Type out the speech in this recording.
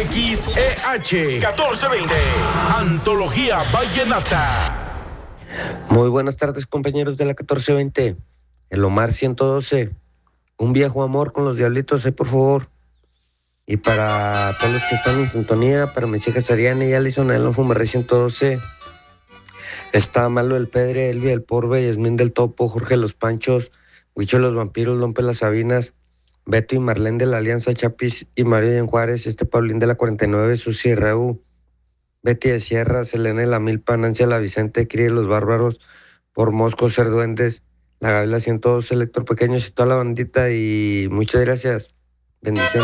XEH 1420, Antología Vallenata. Muy buenas tardes, compañeros de la 1420. El Omar 112. Un viejo amor con los diablitos, por favor. Y para todos los que están en sintonía, para mis hijas Ariana y Alison, el Fumarrey 112. Está Malo el Pedre, Elvia el Porbe, Yasmín del Topo, Jorge los Panchos, Huicho los Vampiros, Lompe las Sabinas, Beto y Marlene de la Alianza, Chapis y Mario en Juárez, Paulín de la 49, Susi Reu, Betty de Sierra, Selena de la Milpa, Nancy la Vicente, Crie los Bárbaros, por Mosco, Ser Duendes, la Gavila 112, Lector Pequeños y toda la bandita, y muchas gracias. Bendiciones.